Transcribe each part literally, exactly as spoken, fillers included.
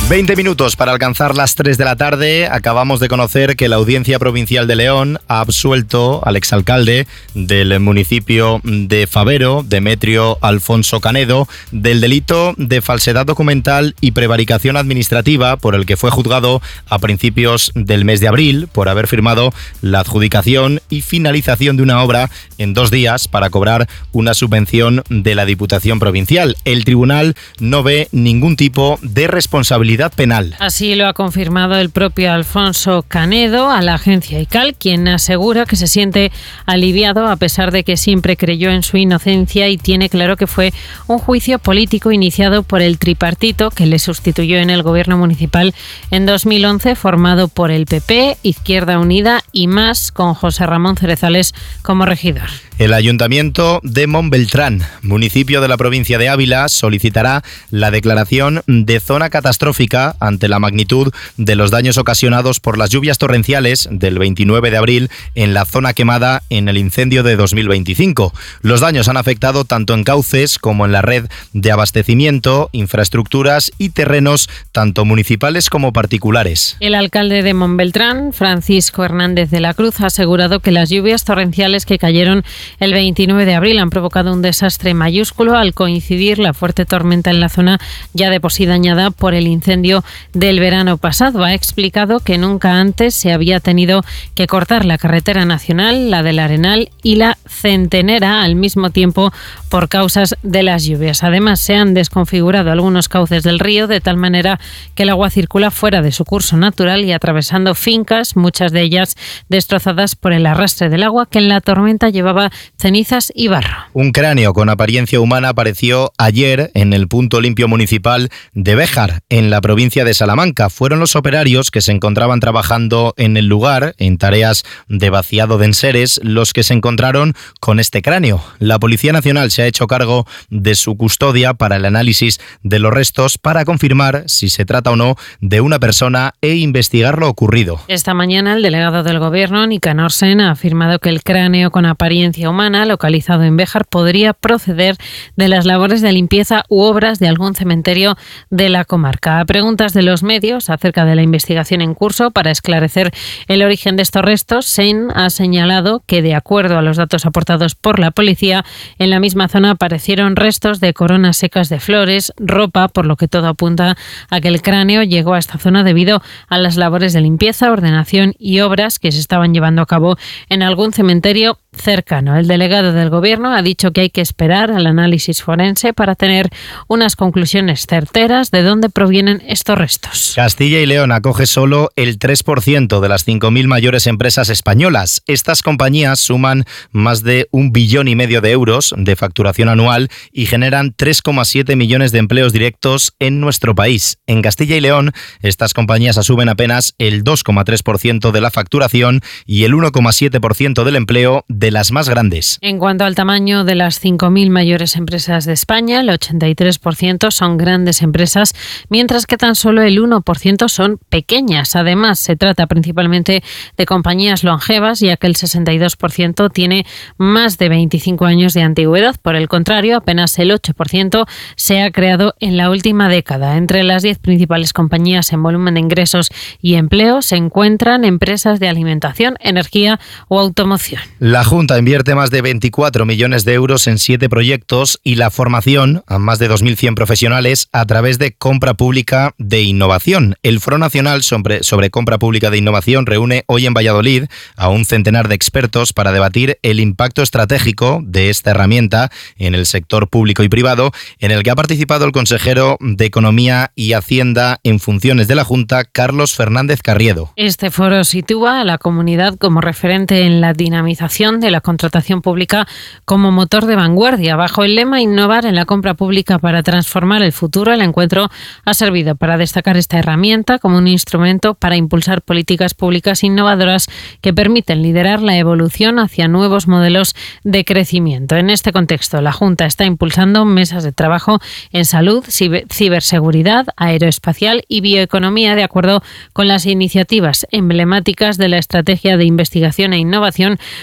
veinte minutos para alcanzar las tres de la tarde. Acabamos de conocer que la Audiencia Provincial de León ha absuelto al exalcalde del municipio de Fabero, Demetrio Alfonso Canedo, del delito de falsedad documental y prevaricación administrativa por el que fue juzgado a principios del mes de abril por haber firmado la adjudicación y finalización de una obra en dos días para cobrar una subvención de la Diputación Provincial. El tribunal no ve ningún tipo de responsabilidad penal. Así lo ha confirmado el propio Alfonso Canedo a la agencia I C A L, quien asegura que se siente aliviado a pesar de que siempre creyó en su inocencia y tiene claro que fue un juicio político iniciado por el tripartito que le sustituyó en el gobierno municipal en dos mil once, formado por el P P, Izquierda Unida y Más, con José Ramón Cerezales como regidor. El Ayuntamiento de Montbeltrán, municipio de la provincia de Ávila, solicitará la declaración de zona catastrófica ante la magnitud de los daños ocasionados por las lluvias torrenciales del veintinueve de abril en la zona quemada en el incendio de dos mil veinticinco. Los daños han afectado tanto en cauces como en la red de abastecimiento, infraestructuras y terrenos tanto municipales como particulares. El alcalde de Montbeltrán, Francisco Hernández de la Cruz, ha asegurado que las lluvias torrenciales que cayeron el veintinueve de abril han provocado un desastre mayúsculo al coincidir la fuerte tormenta en la zona ya de por sí dañada por el incendio del verano pasado. Ha explicado que nunca antes se había tenido que cortar la carretera nacional, la del Arenal y la Centenera al mismo tiempo por causas de las lluvias. Además, se han desconfigurado algunos cauces del río de tal manera que el agua circula fuera de su curso natural y atravesando fincas, muchas de ellas destrozadas por el arrastre del agua que en la tormenta llevaba cenizas y barro. Un cráneo con apariencia humana apareció ayer en el punto limpio municipal de Béjar, en la provincia de Salamanca. Fueron los operarios que se encontraban trabajando en el lugar, en tareas de vaciado de enseres, los que se encontraron con este cráneo. La Policía Nacional se ha hecho cargo de su custodia para el análisis de los restos para confirmar si se trata o no de una persona e investigar lo ocurrido. Esta mañana el delegado del Gobierno, Nicanor Sen, ha afirmado que el cráneo con apariencia humana localizado en Béjar podría proceder de las labores de limpieza u obras de algún cementerio de la comarca. A preguntas de los medios acerca de la investigación en curso para esclarecer el origen de estos restos, Sen ha señalado que, de acuerdo a los datos aportados por la policía, en la misma zona aparecieron restos de coronas secas de flores, ropa, por lo que todo apunta a que el cráneo llegó a esta zona debido a las labores de limpieza, ordenación y obras que se estaban llevando a cabo en algún cementerio cercano. El delegado del Gobierno ha dicho que hay que esperar al análisis forense para tener unas conclusiones certeras de dónde provienen estos restos. Castilla y León acoge solo el tres por ciento de las cinco mil mayores empresas españolas. Estas compañías suman más de un billón y medio de euros de facturación anual y generan tres coma siete millones de empleos directos en nuestro país. En Castilla y León, estas compañías asumen apenas el dos coma tres por ciento de la facturación y el uno coma siete por ciento del empleo de las más grandes. En cuanto al tamaño de las cinco mil mayores empresas de España, el ochenta y tres por ciento son grandes empresas, mientras que tan solo el uno por ciento son pequeñas. Además, se trata principalmente de compañías longevas, ya que el sesenta y dos por ciento tiene más de veinticinco años de antigüedad. Por el contrario, apenas el ocho por ciento se ha creado en la última década. Entre las diez principales compañías en volumen de ingresos y empleo se encuentran empresas de alimentación, energía o automoción. La Junta invierte más de veinticuatro millones de euros en siete proyectos y la formación a más de dos mil cien profesionales a través de compra pública de innovación. El Foro Nacional sobre, sobre Compra Pública de Innovación reúne hoy en Valladolid a un centenar de expertos para debatir el impacto estratégico de esta herramienta en el sector público y privado, en el que ha participado el consejero de Economía y Hacienda en funciones de la Junta, Carlos Fernández Carriedo. Este foro sitúa a la comunidad como referente en la dinamización de la contratación pública como motor de vanguardia. Bajo el lema Innovar en la compra pública para transformar el futuro, el encuentro ha servido para destacar esta herramienta como un instrumento para impulsar políticas públicas innovadoras que permiten liderar la evolución hacia nuevos modelos de crecimiento. En este contexto, la Junta está impulsando mesas de trabajo en salud, ciberseguridad, aeroespacial y bioeconomía, de acuerdo con las iniciativas emblemáticas de la Estrategia de Investigación e Innovación para una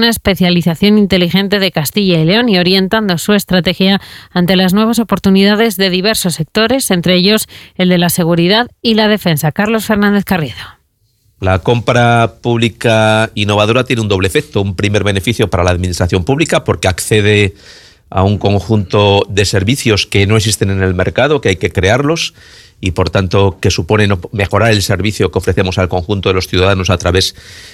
una especialización inteligente de Castilla y León y orientando su estrategia ante las nuevas oportunidades de diversos sectores, entre ellos el de la seguridad y la defensa. Carlos Fernández Carriedo. La compra pública innovadora tiene un doble efecto. Un primer beneficio para la administración pública porque accede a un conjunto de servicios que no existen en el mercado, que hay que crearlos y por tanto que supone mejorar el servicio que ofrecemos al conjunto de los ciudadanos a través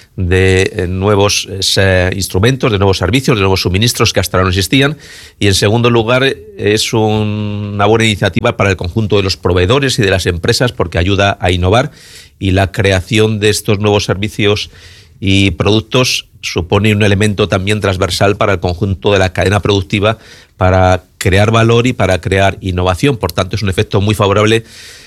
de nuevos eh, instrumentos, de nuevos servicios, de nuevos suministros que hasta ahora no existían. Y en segundo lugar es un, una buena iniciativa para el conjunto de los proveedores y de las empresas porque ayuda a innovar y la creación de estos nuevos servicios y productos supone un elemento también transversal para el conjunto de la cadena productiva para crear valor y para crear innovación. Por tanto, es un efecto muy favorable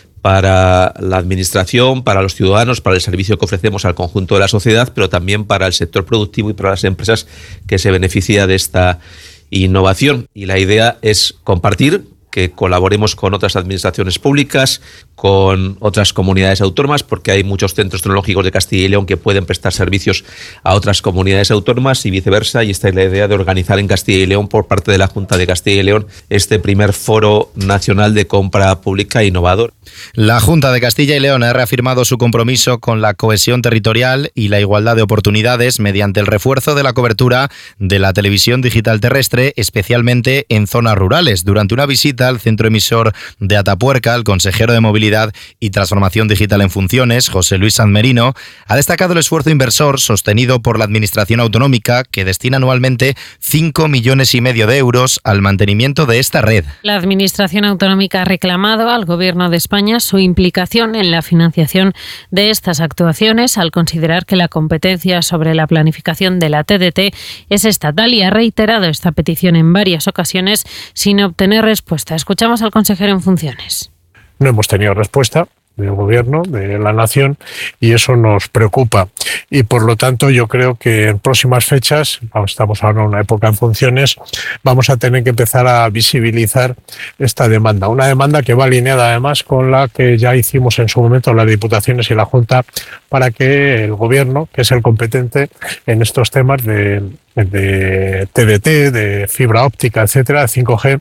para la administración, para los ciudadanos, para el servicio que ofrecemos al conjunto de la sociedad, pero también para el sector productivo y para las empresas que se beneficia de esta innovación. Y la idea es compartir, que colaboremos con otras administraciones públicas, con otras comunidades autónomas, porque hay muchos centros tecnológicos de Castilla y León que pueden prestar servicios a otras comunidades autónomas y viceversa, y esta es la idea de organizar en Castilla y León por parte de la Junta de Castilla y León este primer foro nacional de compra pública innovador. La Junta de Castilla y León ha reafirmado su compromiso con la cohesión territorial y la igualdad de oportunidades mediante el refuerzo de la cobertura de la televisión digital terrestre, especialmente en zonas rurales. Durante una visita al centro emisor de Atapuerca, el consejero de Movilidad y Transformación Digital en Funciones, José Luis Sanz Merino, ha destacado el esfuerzo inversor sostenido por la Administración Autonómica, que destina anualmente cinco millones y medio de euros al mantenimiento de esta red. La Administración Autonómica ha reclamado al Gobierno de España su implicación en la financiación de estas actuaciones, al considerar que la competencia sobre la planificación de la T D T es estatal, y ha reiterado esta petición en varias ocasiones sin obtener respuesta. Escuchamos al consejero en funciones. No hemos tenido respuesta del Gobierno, de la Nación, y eso nos preocupa. Y por lo tanto yo creo que en próximas fechas, estamos ahora en una época en funciones, vamos a tener que empezar a visibilizar esta demanda. Una demanda que va alineada además con la que ya hicimos en su momento las Diputaciones y la Junta para que el Gobierno, que es el competente en estos temas de, de T D T, de fibra óptica, etcétera, de cinco G,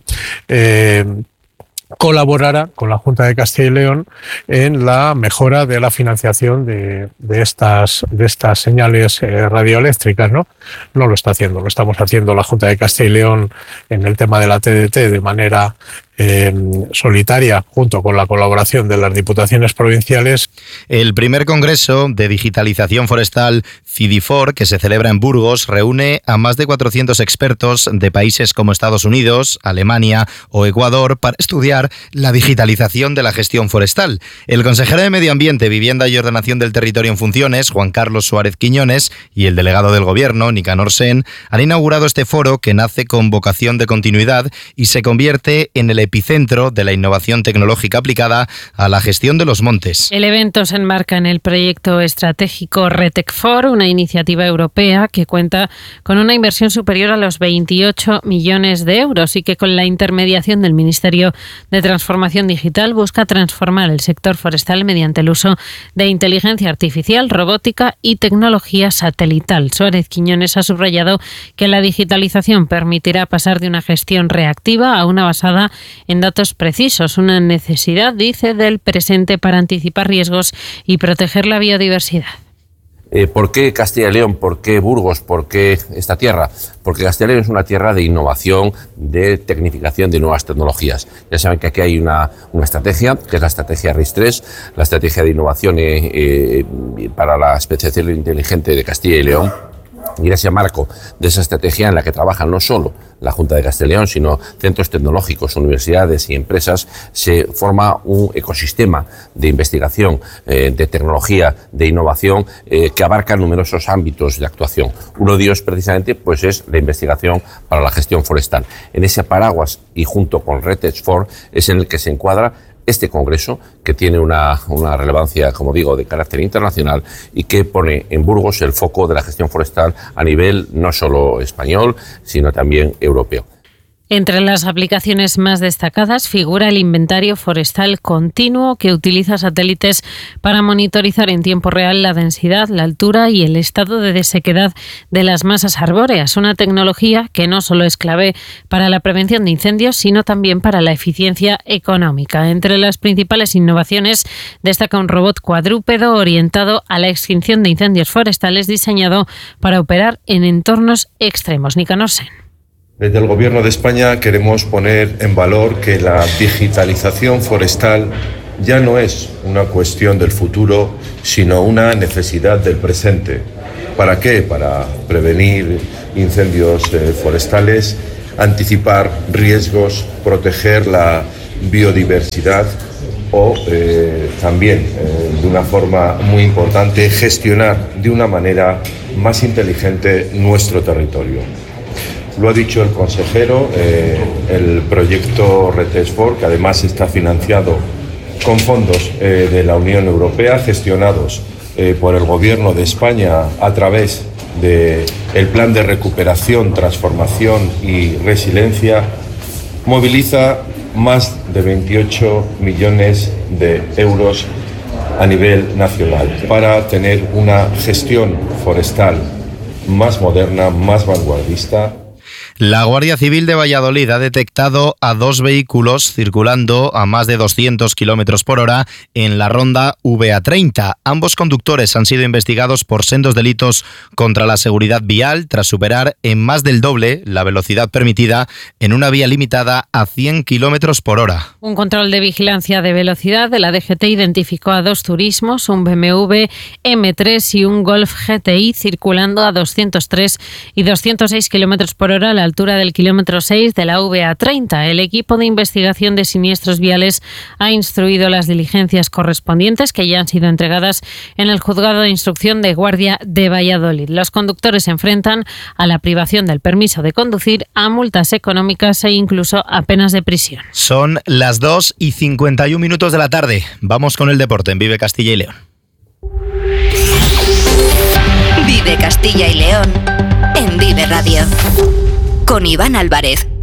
eh, colaborara con la Junta de Castilla y León en la mejora de la financiación de, de estas de estas señales eh, radioeléctricas, ¿no? No lo está haciendo, lo estamos haciendo la Junta de Castilla y León en el tema de la T D T de manera eh, solitaria, junto con la colaboración de las diputaciones provinciales. El primer Congreso de Digitalización Forestal CIDIFOR, que se celebra en Burgos, reúne a más de cuatrocientos expertos de países como Estados Unidos, Alemania o Ecuador para estudiar la digitalización de la gestión forestal. El consejero de Medio Ambiente, Vivienda y Ordenación del Territorio en funciones, Juan Carlos Suárez Quiñones, y el delegado del Gobierno, Nicanor Sen, han inaugurado este foro que nace con vocación de continuidad y se convierte en el epicentro de la innovación tecnológica aplicada a la gestión de los montes. El evento se enmarca en el proyecto estratégico RETEC-For, una iniciativa europea que cuenta con una inversión superior a los veintiocho millones de euros y que con la intermediación del Ministerio de Transformación Digital busca transformar el sector forestal mediante el uso de inteligencia artificial, robótica y tecnología satelital. Suárez Quiñones ha subrayado que la digitalización permitirá pasar de una gestión reactiva a una basada en datos precisos, una necesidad, dice, del presente para anticipar riesgos y proteger la biodiversidad. Eh, ¿Por qué Castilla y León? ¿Por qué Burgos? ¿Por qué esta tierra? Porque Castilla y León es una tierra de innovación, de tecnificación, de nuevas tecnologías. Ya saben que aquí hay una, una estrategia, que es la estrategia RIS tres, la estrategia de innovación eh, eh, para la especialización inteligente de Castilla y León. Y en ese marco de esa estrategia en la que trabajan no solo la Junta de Castilla y León, sino centros tecnológicos, universidades y empresas, se forma un ecosistema de investigación, eh, de tecnología, de innovación, eh, que abarca numerosos ámbitos de actuación. Uno de ellos, precisamente, pues es la investigación para la gestión forestal. En ese paraguas y junto con RETEC-For es en el que se encuadra este congreso, que tiene una, una relevancia, como digo, de carácter internacional y que pone en Burgos el foco de la gestión forestal a nivel no solo español, sino también europeo. Entre las aplicaciones más destacadas figura el inventario forestal continuo, que utiliza satélites para monitorizar en tiempo real la densidad, la altura y el estado de desequedad de las masas arbóreas, una tecnología que no solo es clave para la prevención de incendios, sino también para la eficiencia económica. Entre las principales innovaciones destaca un robot cuadrúpedo orientado a la extinción de incendios forestales, diseñado para operar en entornos extremos. Nicanor Sen. Desde el Gobierno de España queremos poner en valor que la digitalización forestal ya no es una cuestión del futuro, sino una necesidad del presente. ¿Para qué? Para prevenir incendios eh, forestales, anticipar riesgos, proteger la biodiversidad o eh, también, eh, de una forma muy importante, gestionar de una manera más inteligente nuestro territorio. Lo ha dicho el consejero, eh, el proyecto RETESFOR, que además está financiado con fondos eh, de la Unión Europea, gestionados eh, por el Gobierno de España a través del Plan de Recuperación, Transformación y Resiliencia, moviliza más de veintiocho millones de euros a nivel nacional para tener una gestión forestal más moderna, más vanguardista. La Guardia Civil de Valladolid ha detectado a dos vehículos circulando a más de doscientos kilómetros por hora en la ronda V A treinta. Ambos conductores han sido investigados por sendos delitos contra la seguridad vial tras superar en más del doble la velocidad permitida en una vía limitada a cien kilómetros por hora. Un control de vigilancia de velocidad de la D G T identificó a dos turismos, un B M W M tres y un Golf G T I, circulando a doscientos tres y doscientos seis kilómetros por hora a la altura del kilómetro seis de la V A treinta. El equipo de investigación de siniestros viales ha instruido las diligencias correspondientes, que ya han sido entregadas en el Juzgado de Instrucción de Guardia de Valladolid. Los conductores se enfrentan a la privación del permiso de conducir, a multas económicas e incluso a penas de prisión. Son las dos y cincuenta y un minutos de la tarde. Vamos con el deporte en Vive Castilla y León. Vive Castilla y León en Vive Radio. Con Iván Álvarez.